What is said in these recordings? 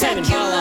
Tame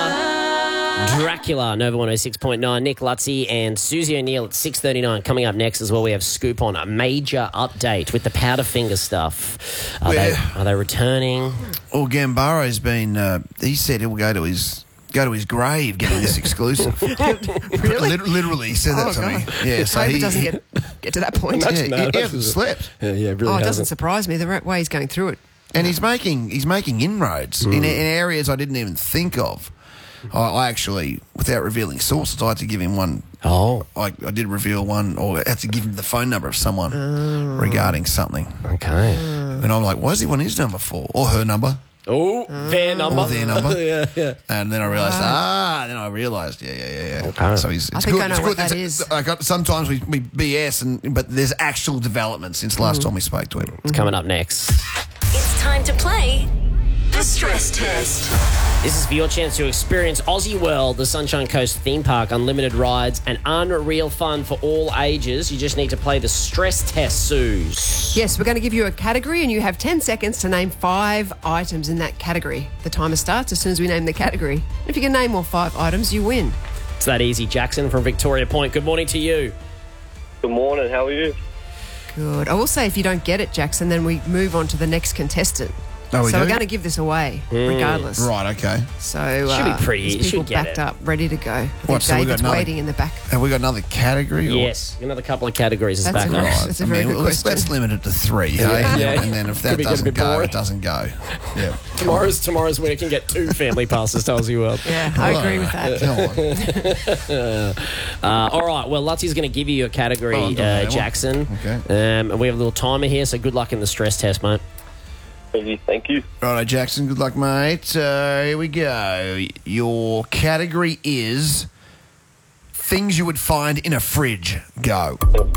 Impala, Dracula, Nova 106.9. Nick Lutzi and Susie O'Neill at 6:39. Coming up next as well, we have Scoop on a major update with the Powderfinger stuff. Are they returning? Well, Gambaro's been. He said he'll go to his grave getting this exclusive. Really? Literally, he said that to me. Yeah, so Hope he it doesn't get to that point. he hasn't slept, Yeah, it really It doesn't hasn't. surprise me the way he's going through it. and he's making inroads in areas I didn't even think of. I actually, without revealing sources, I had to give him one. Oh, I did reveal one, or I had to give him the phone number of someone regarding something. okay. And I'm like, why does he want his number for? Or her number? Oh, their number. Or their number. yeah. And then I realised, yeah. Okay. So it's I think good. I know It's what good. that is. Sometimes we BS, but there's actual development since the last time we spoke to him. It's coming up next. It's time to play the stress test. This is for your chance to experience Aussie World, the Sunshine Coast theme park, unlimited rides, and unreal fun for all ages. You just need to play the stress test, Suze. Yes, we're going to give you a category and you have 10 seconds to name 5 items in that category. The timer starts as soon as we name the category. If you can name all 5 items, you win. It's that easy. Jackson from Victoria Point. Good morning to you. Good morning, how are you? Good. I will say if you don't get it, Jackson, then we move on to the next contestant. Oh, we So do? we're going to give this away, regardless. Right, okay. So Should be pretty- there's you should people get backed it. up, ready to go. I think What, so we got David's another- waiting in the back. Have we got another category? Or? Yes. Another couple of categories is That's back a up. very- That's a very good let's question. limit it to 3, Yeah. and then if Could that be doesn't a bit go, boring. it doesn't go. Yeah. Tomorrow's when we can get 2 family passes to Aussie World. Yeah, I agree with that. Come on. All right. Well, Lutzi's going to give you a category, Oh, I'm doing that one. Jackson. Okay. And we have a little timer here, so good luck in the stress test, mate. Thank you. Righto, Jackson. Good luck, mate. Here we go. Your category is things you would find in a fridge. Go.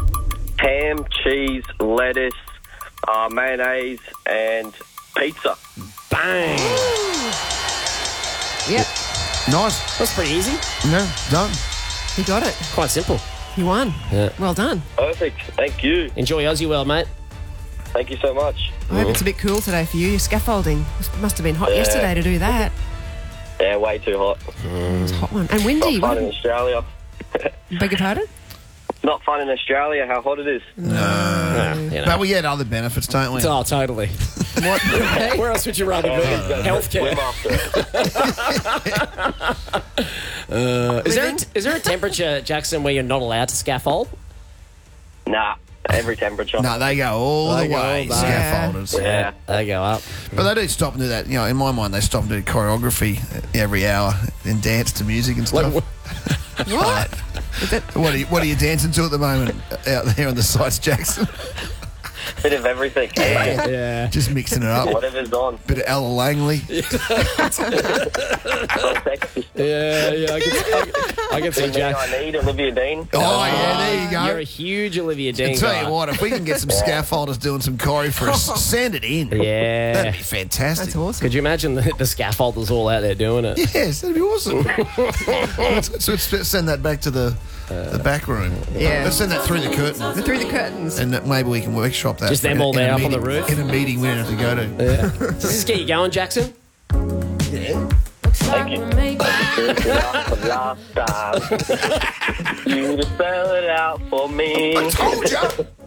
Ham, cheese, lettuce, mayonnaise, and pizza. Bang. Yep, Nice. That's pretty easy. No, done. he got it. Quite simple. He won. Yeah. Well done. Perfect. Thank you. Enjoy Aussie World, mate. Thank you so much. I hope it's a bit cool today for you. Your scaffolding must have been hot Yeah. yesterday to do that. Yeah, way too hot. It was a hot one. And windy. Not fun in Australia. Beg your pardon? Not fun in Australia, how hot it is. Yeah, you know. But we get other benefits, don't we? Oh, totally. What? Where else would you rather be? Healthcare. Is there a temperature, Jackson, where you're not allowed to scaffold? Nah, every temperature. No, they go all They the go all way, the way. scaffolders. Yeah. They go up. But they do stop and do that. You know, in my mind, they stop and do choreography every hour and dance to music and stuff. What? What are you dancing to at the moment out there on the sites, Jackson? Bit of everything. Yeah. Just mixing it up. Whatever's on. Bit of Ella Langley. Sexy. Yeah. I can see Everything Jack. I need, Olivia Dean. Oh, yeah, there you go. You're a huge Olivia Dean I tell guy. you what, if we can get some scaffolders doing some choreo for us, send it in. Yeah. That'd be fantastic. That's awesome. Could you imagine the scaffolders all out there doing it? Yes, that'd be awesome. let's send that back to the back room. Yeah. Let's send that through the curtain. Through the curtains. And maybe we can workshop that. Just them all in a there up on the meeting- roof? In a meeting we don't have to go to. Does this get you going, Jackson? Thank you. Last time. You to spell it out for me. Told ya.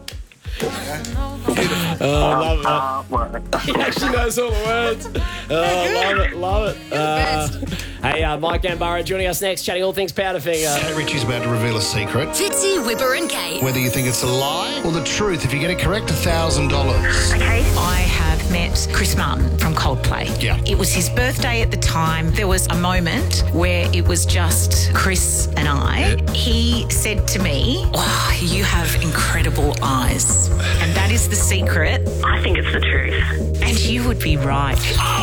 Love it. He actually knows all the words. Love it. Hey, Mike Gambaro joining us next, chatting all things Powderfinger. Hey, Richie's about to reveal a secret. Fitzy, Whipper and Kate. Whether you think it's a lie or the truth, if you get it correct, $1,000. I have met Chris Martin from Coldplay. Yeah. It was his birthday at the time. There was a moment where it was just Chris and I. He said to me, "Oh, you have incredible eyes." And that is the secret. I think it's the truth. And you would be right.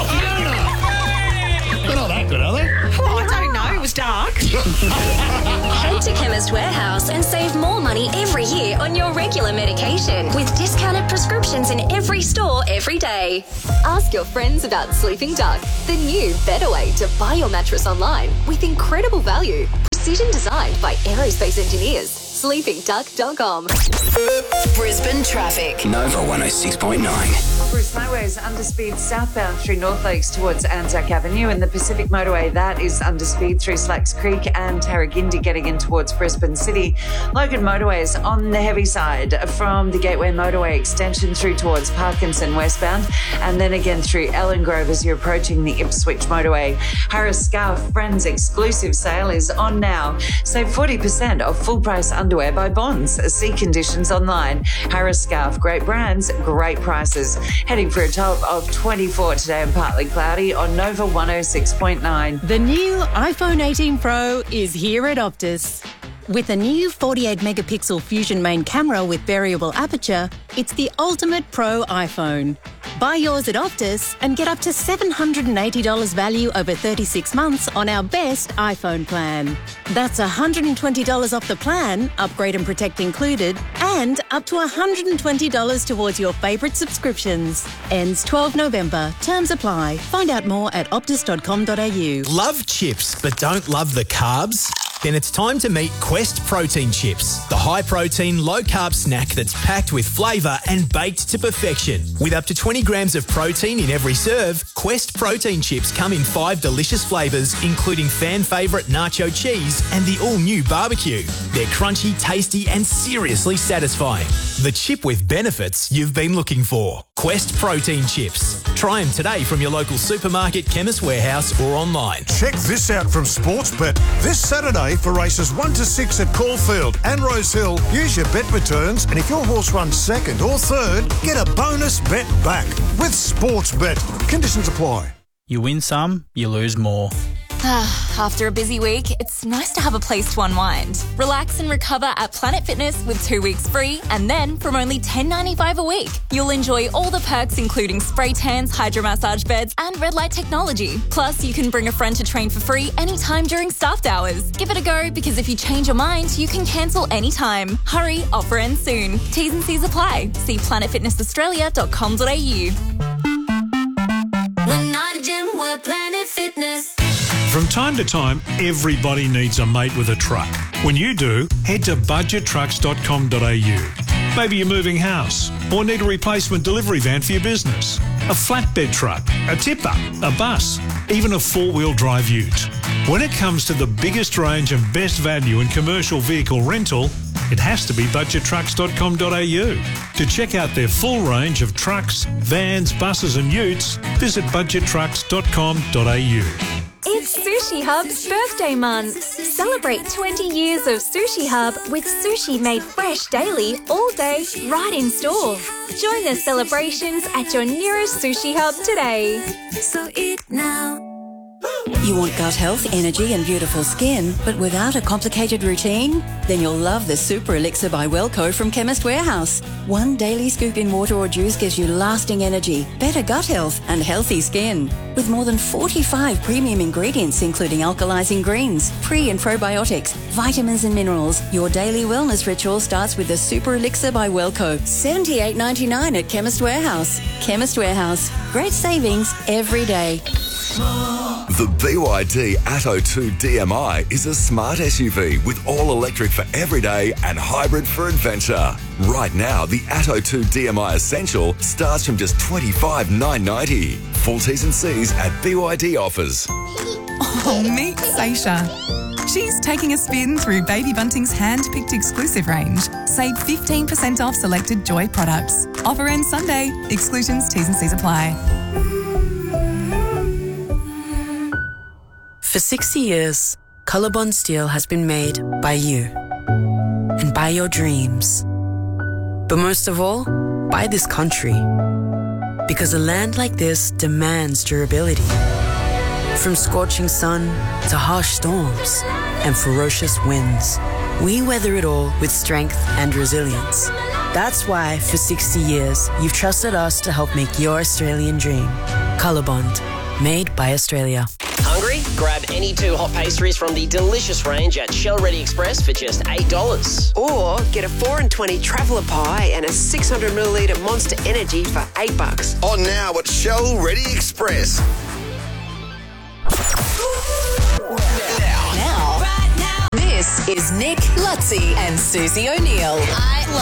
They're not that good, are they? Well, I don't know. It was dark. Head to Chemist Warehouse and save more money every year on your regular medication with discounted prescriptions in every store every day. Ask your friends about Sleeping Duck, the new better way to buy your mattress online with incredible value. Precision designed by aerospace engineers. SleepingDuck.com. Brisbane traffic. Nova 106.9. Bruce Highway's underspeed southbound through North Lakes towards Anzac Avenue, and the Pacific Motorway, that is underspeed through Slacks Creek and Tarragindi getting in towards Brisbane City. Logan Motorway is on the heavy side from the Gateway Motorway extension through towards Parkinson westbound, and then again through Ellen Grove as you're approaching the Ipswich Motorway. Harris Scarf Friends exclusive sale is on now. Save 40% off full price underwear by Bonds. See conditions online. Harris Scarf, great brands, great prices. Heading for a top of 24 today and partly cloudy on Nova 106.9. The new iPhone 18 Pro is here at Optus. With a new 48-megapixel Fusion main camera with variable aperture, it's the ultimate pro iPhone. Buy yours at Optus and get up to $780 value over 36 months on our best iPhone plan. That's $120 off the plan, upgrade and protect included, and up to $120 towards your favourite subscriptions. Ends 12 November. Terms apply. Find out more at optus.com.au. Love chips but don't love the carbs? Then it's time to meet Quest Protein Chips, the high-protein, low-carb snack that's packed with flavour and baked to perfection. With up to 20 grams of protein in every serve, Quest Protein Chips come in 5 delicious flavours, including fan favourite nacho cheese and the all-new barbecue. They're crunchy, tasty and seriously satisfying. The chip with benefits you've been looking for. Quest Protein Chips. Try them today from your local supermarket, Chemist Warehouse or online. Check this out from Sportsbet. This Saturday for races 1 to 6 at Caulfield and Rose Hill, use your bet returns, and if your horse runs second or third, get a bonus bet back with Sportsbet. Conditions apply. You win some, you lose more. After a busy week, it's nice to have a place to unwind. Relax and recover at Planet Fitness with 2 weeks free, and then from only $10.95 a week, you'll enjoy all the perks including spray tans, hydromassage beds and red light technology. Plus, you can bring a friend to train for free anytime during staffed hours. Give it a go, because if you change your mind, you can cancel anytime. Hurry, offer ends soon. T's and C's apply. See planetfitnessaustralia.com.au. We're not a gym, we're Planet Fitness. From time to time, everybody needs a mate with a truck. When you do, head to budgettrucks.com.au. Maybe you're moving house or need a replacement delivery van for your business, a flatbed truck, a tipper, a bus, even a four-wheel drive ute. When it comes to the biggest range and best value in commercial vehicle rental, it has to be budgettrucks.com.au. To check out their full range of trucks, vans, buses and utes, visit budgettrucks.com.au. It's Sushi Hub's birthday month. Celebrate 20 years of Sushi Hub with sushi made fresh daily, all day, right in store. Join the celebrations at your nearest Sushi Hub today. So eat now. You want gut health, energy and beautiful skin, but without a complicated routine? Then you'll love the Super Elixir by Wellco from Chemist Warehouse. 1 daily scoop in water or juice gives you lasting energy, better gut health and healthy skin. With more than 45 premium ingredients including alkalizing greens, pre and probiotics, vitamins and minerals, your daily wellness ritual starts with the Super Elixir by Wellco. $78.99 at Chemist Warehouse. Chemist Warehouse. Great savings every day. The BYD Atto 2 DMI is a smart SUV with all electric for everyday and hybrid for adventure. Right now, the Atto 2 DMI Essential starts from just $25,990. Full T's and C's at BYD offers. Oh, meet Seisha. She's taking a spin through Baby Bunting's hand-picked exclusive range. Save 15% off selected Joy products. Offer ends Sunday. Exclusions, T's and C's apply. For 60 years, Colorbond Steel has been made by you and by your dreams. But most of all, by this country. Because a land like this demands durability. From scorching sun to harsh storms and ferocious winds, we weather it all with strength and resilience. That's why, for 60 years, you've trusted us to help make your Australian dream. Colorbond, made by Australia. Hungry? Grab any 2 hot pastries from the delicious range at Shell Ready Express for just $8. Or get a 4 and 20 traveller pie and a 600ml Monster Energy for $8. On now at Shell Ready Express. Now, this is Nick, Lutzi and Susie O'Neill. I